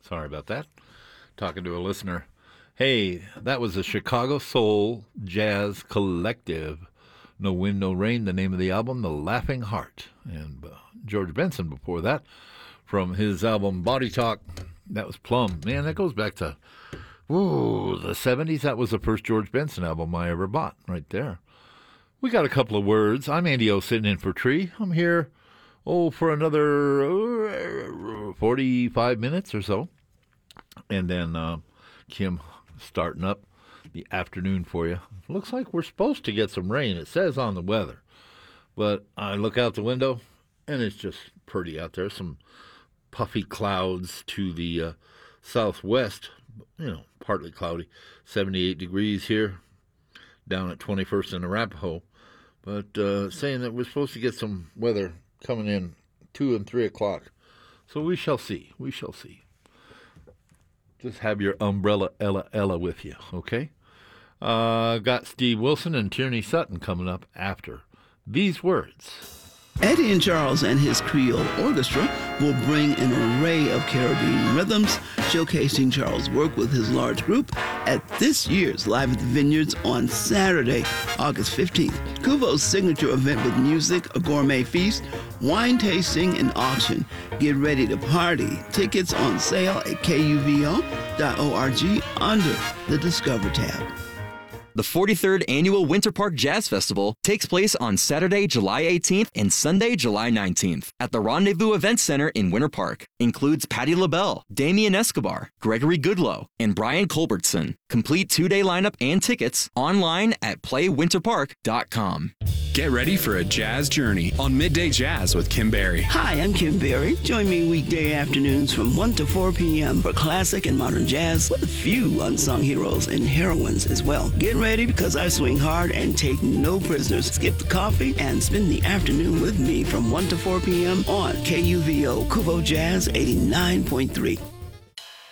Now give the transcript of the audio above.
Sorry about that. Talking to a listener. Hey, that was the Chicago Soul Jazz Collective. No Wind, No Rain, the name of the album, The Laughing Heart. And George Benson before that, from his album Body Talk. That was Plum. Man, that goes back to the 70s. That was the first George Benson album I ever bought, right there. We got a couple of words. I'm Andy O, sitting in for Tree. I'm here, for another 45 minutes or so. And then Kim starting up the afternoon for you. Looks like we're supposed to get some rain. It says on the weather. But I look out the window, and it's just pretty out there. Some puffy clouds to the southwest, partly cloudy. 78 degrees here, down at 21st and Arapahoe. But saying that we're supposed to get some weather coming in 2 and 3 o'clock. So we shall see. We shall see. Just have your umbrella Ella with you, okay? Got Steve Wilson and Tierney Sutton coming up after these words. Eddie and Charles and his Creole Orchestra will bring an array of Caribbean rhythms, showcasing Charles' work with his large group at this year's Live at the Vineyards on Saturday, August 15th. Kuvo's signature event with music, a gourmet feast, wine tasting, and auction. Get ready to party. Tickets on sale at kuvo.org under the Discover tab. The 43rd Annual Winter Park Jazz Festival takes place on Saturday, July 18th and Sunday, July 19th at the Rendezvous Event Center in Winter Park. Includes Patti LaBelle, Damien Escobar, Gregory Goodloe, and Brian Culbertson. Complete 2-day lineup and tickets online at playwinterpark.com. Get ready for a jazz journey on Midday Jazz with Kim Berry. Hi, I'm Kim Berry. Join me weekday afternoons from 1 to 4 p.m. for classic and modern jazz with a few unsung heroes and heroines as well. Get ready because I swing hard and take no prisoners. Skip the coffee and spend the afternoon with me from 1 to 4 p.m. on KUVO Kuvo Jazz 89.3.